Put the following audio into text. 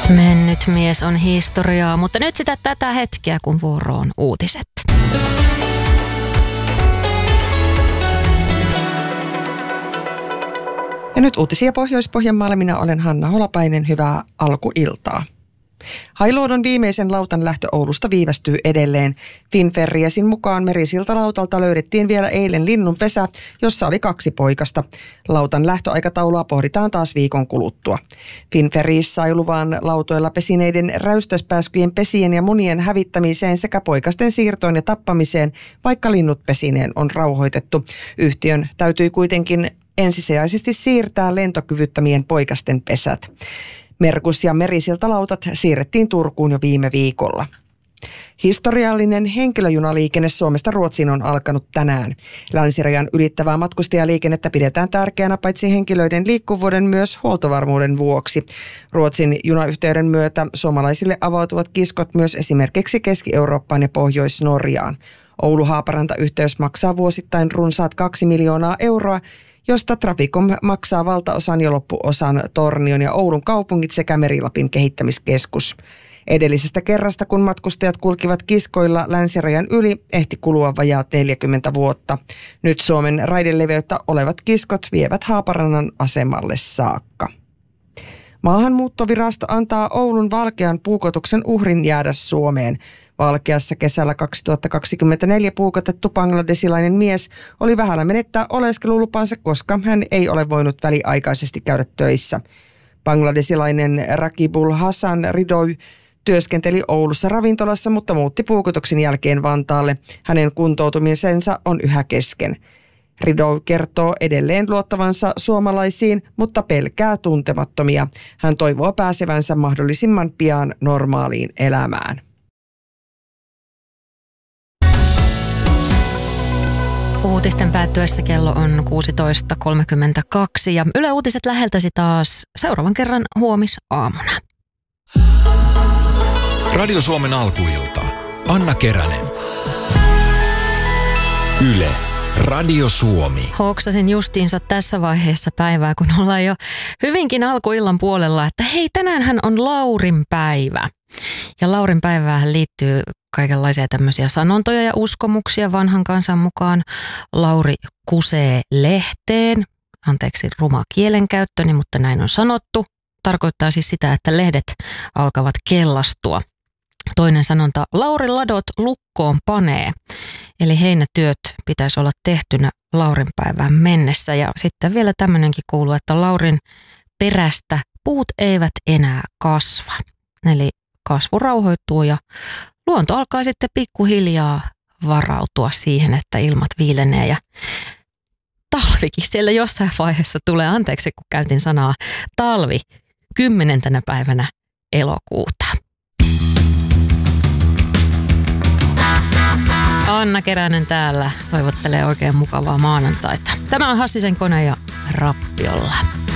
Mennyt mies on historiaa, mutta nyt sitä tätä hetkeä, kun vuoroon uutiset. Ja nyt uutisia Pohjois-Pohjanmaalle. Minä olen Hanna Holopainen. Hyvää alkuiltaa. Hailuodon viimeisen lautan lähtö Oulusta viivästyy edelleen. Finferriesin mukaan Merisiltalautalta löydettiin vielä eilen linnunpesä, jossa oli 2 poikasta. Lautan lähtöaikataulua pohditaan taas viikon kuluttua. Finferries sai luvan lautoilla pesineiden räystäspääskyjen pesien ja munien hävittämiseen sekä poikasten siirtoon ja tappamiseen, vaikka linnut pesineen on rauhoitettu. Yhtiön täytyi kuitenkin ensisijaisesti siirtää lentokyvyttömien poikasten pesät. Merkus- ja Merisiltalautat siirrettiin Turkuun jo viime viikolla. Historiallinen henkilöjunaliikenne Suomesta Ruotsiin on alkanut tänään. Länsirajan ylittävää matkustajaliikennettä pidetään tärkeänä paitsi henkilöiden liikkuvuuden myös huoltovarmuuden vuoksi. Ruotsin junayhteyden myötä suomalaisille avautuvat kiskot myös esimerkiksi Keski-Eurooppaan ja Pohjois-Norjaan. Oulu-Haaparanta-yhteys maksaa vuosittain runsaat 2 miljoonaa euroa, josta Traficom maksaa valtaosan ja loppuosan Tornion ja Oulun kaupungit sekä Meri-Lapin kehittämiskeskus. Edellisestä kerrasta, kun matkustajat kulkivat kiskoilla länsirajan yli, ehti kulua vajaat 40 vuotta. Nyt Suomen raideleveyttä olevat kiskot vievät Haaparannan asemalle saakka. Maahanmuuttovirasto antaa Oulun valkean puukotuksen uhrin jäädä Suomeen. Valkeassa kesällä 2024 puukotettu bangladesilainen mies oli vähällä menettää oleskelulupansa, koska hän ei ole voinut väliaikaisesti käydä töissä. Bangladesilainen Rakibul Hassan Ridoi työskenteli Oulussa ravintolassa, mutta muutti puukotuksen jälkeen Vantaalle. Hänen kuntoutumisensa on yhä kesken. Ridou kertoo edelleen luottavansa suomalaisiin, mutta pelkää tuntemattomia. Hän toivoo pääsevänsä mahdollisimman pian normaaliin elämään. Uutisten päättyessä kello on 16.32 ja Yle Uutiset läheltäsi taas seuraavan kerran huomisaamuna. Radio Suomen alkuilta. Anna Keränen. Yle. Radio Suomi. Hoksasin justiinsa tässä vaiheessa päivää, kun ollaan jo hyvinkin alkuillan puolella, että hei, tänäänhän on Laurin päivä. Ja Laurin päivään liittyy kaikenlaisia tämmöisiä sanontoja ja uskomuksia vanhan kansan mukaan. Lauri kusee lehteen. Anteeksi ruma kielenkäyttöni, mutta näin on sanottu. Tarkoittaa siis sitä, että lehdet alkavat kellastua. Toinen sanonta, Lauri ladot lukkoon panee. Eli heinätyöt pitäisi olla tehtynä Laurin päivään mennessä. Ja sitten vielä tämmöinenkin kuuluu, että Laurin perästä puut eivät enää kasva. Eli kasvu rauhoittuu ja luonto alkaa sitten pikkuhiljaa varautua siihen, että ilmat viilenee ja talvikin siellä jossain vaiheessa tulee. Anteeksi, kun käytin sanaa talvi 10. päivänä elokuuta. Anna Keränen täällä toivottelee oikein mukavaa maanantaita. Tämä on Hassisen kone ja Rappiolla.